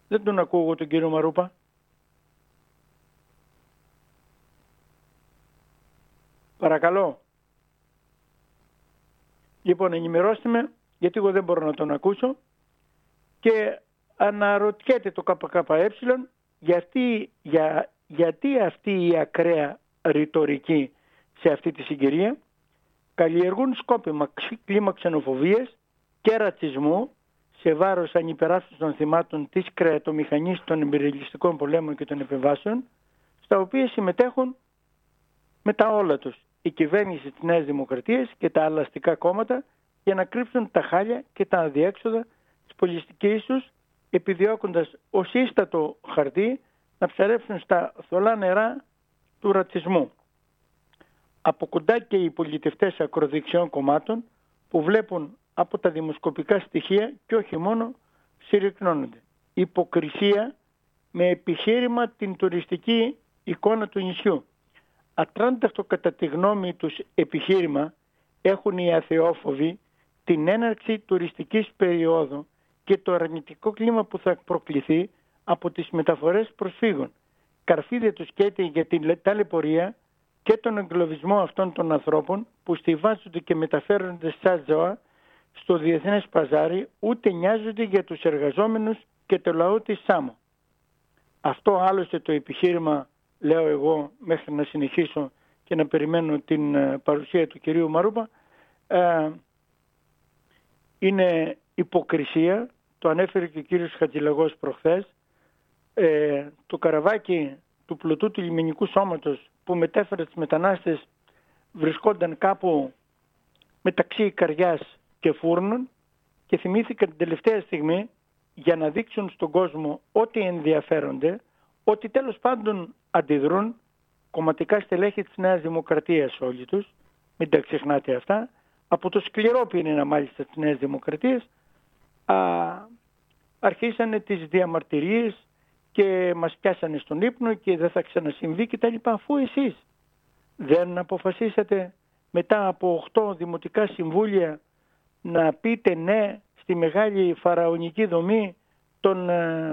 Δεν τον ακούω τον κύριο Μαρούπα. Παρακαλώ. Λοιπόν, ενημερώστε με, γιατί εγώ δεν μπορώ να τον ακούσω. Και αναρωτιέται το ΚΚΕ γιατί αυτή η ακραία ρητορική σε αυτή τη συγκυρία. Καλλιεργούν σκόπιμα κλίμα ξενοφοβίας και ρατσισμού σε βάρος ανυπεράσπιστων θυμάτων της κρεατομηχανής των εμπειριαλιστικών πολέμων και των επεμβάσεων, στα οποία συμμετέχουν με τα όλα τους η κυβέρνηση της Νέας Δημοκρατίας και τα άλλα αστικά κόμματα, για να κρύψουν τα χάλια και τα αδιέξοδα της πολιτικής τους, επιδιώκοντας ως ίστατο χαρτί να ψαρέψουν στα θολά νερά του ρατσισμού. Από κοντά και οι πολιτευτές ακροδεξιών κομμάτων, που βλέπουν από τα δημοσκοπικά στοιχεία και όχι μόνο, συρρυκνώνονται. Υποκρισία με επιχείρημα την τουριστική εικόνα του νησιού. Ατράνταχτο κατά τη γνώμη τους επιχείρημα έχουν οι αθεόφοβοι την έναρξη τουριστικής περίοδου και το αρνητικό κλίμα που θα προκληθεί από τις μεταφορές προσφύγων. Καρφίδε τους καίει για την ταλαιπωρία και τον εγκλωβισμό αυτών των ανθρώπων που στιβάζονται και μεταφέρονται σαν ζώα στο διεθνές παζάρι, ούτε νοιάζονται για τους εργαζόμενους και το λαό της Σάμο. Αυτό άλλωστε το επιχείρημα, λέω εγώ, μέχρι να συνεχίσω και να περιμένω την παρουσία του κυρίου Μαρούπα, είναι υποκρισία. Το ανέφερε και ο κύριος Χατζηλαγός προχθές. Το καραβάκι του πλωτού του λιμενικού σώματος που μετέφερε τις μετανάστες βρισκόταν κάπου μεταξύ Ικαριάς και Φούρνων, και θυμήθηκαν την τελευταία στιγμή, για να δείξουν στον κόσμο ότι ενδιαφέρονται, ότι τέλος πάντων αντιδρούν, κομματικά στελέχη της Νέας Δημοκρατίας όλοι τους, μην τα ξεχνάτε αυτά, από το σκληρό πυρήνα μάλιστα της Νέας Δημοκρατίας, αρχίσανε τις διαμαρτυρίες και μας πιάσανε στον ύπνο και δεν θα ξανασυμβεί κτλ. Αφού εσείς δεν αποφασίσατε μετά από 8 δημοτικά συμβούλια να πείτε ναι στη μεγάλη φαραωνική δομή των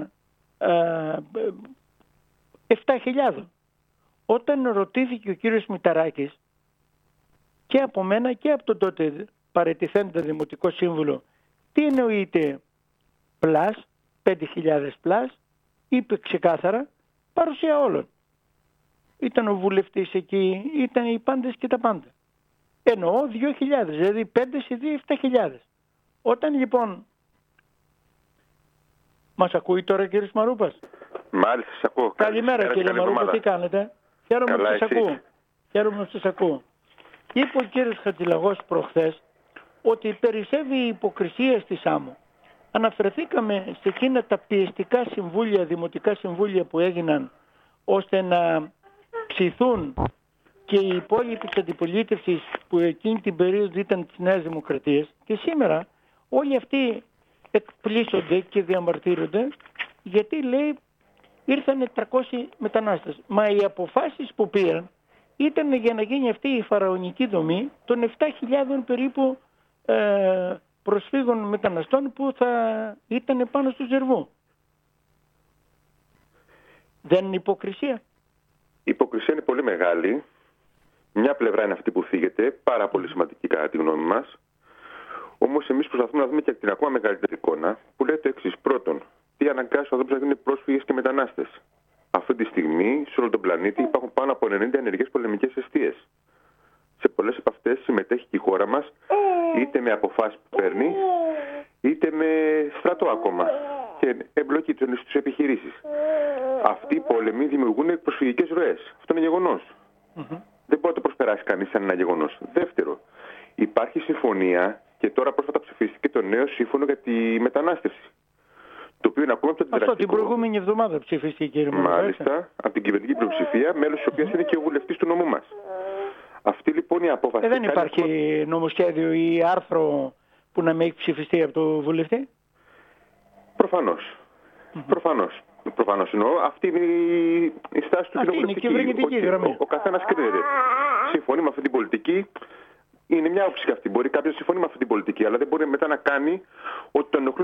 7.000. Όταν ρωτήθηκε ο κύριος Μηταράκης και από μένα και από τον τότε παραιτηθέντα δημοτικό σύμβουλο τι εννοείται πλάς, 5.000 πλάς, είπε ξεκάθαρα παρουσία όλων. Ήταν ο βουλευτής εκεί, ήταν οι πάντες και τα πάντα. Εννοώ 2.000, δηλαδή 5 σε 2, 7.000. Όταν λοιπόν... Μας ακούει τώρα κύριος Μαρούπας? Μάλιστα, σας ακούω. Καλημέρα κύριε Μαρούπα, τι κάνετε? Χαίρομαι που σας ακούω. Χαίρομαι που σας ακούω. Είπε ο κύριος Χατζηλαγός προχθές ότι περισσεύει η υποκρισία στη Σάμο. Αναφερθήκαμε σε εκείνα τα πιεστικά συμβούλια, δημοτικά συμβούλια που έγιναν ώστε να ψηθούν και οι υπόλοιποι της αντιπολίτευσης που εκείνη την περίοδο ήταν της Νέας Δημοκρατίας, και σήμερα όλοι αυτοί εκπλήσονται και διαμαρτύρονται γιατί λέει ήρθανε 300 μετανάστες. Μα οι αποφάσεις που πήραν ήταν για να γίνει αυτή η φαραωνική δομή των 7.000 περίπου προσφύγων μεταναστών που θα ήταν πάνω στο Ζερβού. Δεν είναι υποκρισία? Η υποκρισία είναι πολύ μεγάλη. Μια πλευρά είναι αυτή που θίγεται, πάρα πολύ σημαντική κατά τη γνώμη μας. Όμως εμείς προσπαθούμε να δούμε και την ακόμα μεγαλύτερη εικόνα που λέει το εξής. Πρώτον, τι αναγκάζει του ανθρώπου να γίνουν πρόσφυγες και μετανάστες? Αυτή τη στιγμή σε όλο τον πλανήτη υπάρχουν πάνω από 90 ενεργές πολεμικές αιστείες. Σε πολλές από αυτές συμμετέχει και η χώρα μας, είτε με αποφάσεις που παίρνει, είτε με στρατό ακόμα και εμπλοκή στις επιχειρήσεις. Αυτοί οι πόλεμοι δημιουργούν προσφυγικές ροές. Αυτό είναι γεγονός. Δεν μπορεί να το προσπεράσει κανείς σαν ένα γεγονός. Δεύτερο, υπάρχει συμφωνία και τώρα πρόσφατα ψηφίστηκε το νέο σύμφωνο για τη μετανάστευση. Το οποίο είναι ακόμα από το Αυτό την προηγούμενη εβδομάδα ψηφίστηκε, κύριε Μαρούπα. Μάλιστα, από την κυβερνητική πλειοψηφία, μέλος της οποίας είναι και ο βουλευτής του νομού μας. Αυτή λοιπόν η απόφαση. Δεν υπάρχει νομοσχέδιο ή άρθρο που να μην έχει ψηφιστεί από το βουλευτή? Προφανώς. Προφανώς εννοώ. Αυτή είναι η στάση του κοινοβουλευτικού. Είναι η κυβερνητική γραμμή. Ο καθένας κρίνεται. Συμφωνεί με αυτή την πολιτική. Είναι μια άποψη αυτή. Μπορεί κάποιος να συμφωνεί με αυτή την πολιτική, αλλά δεν μπορεί μετά να κάνει ότι τον ενοχλούν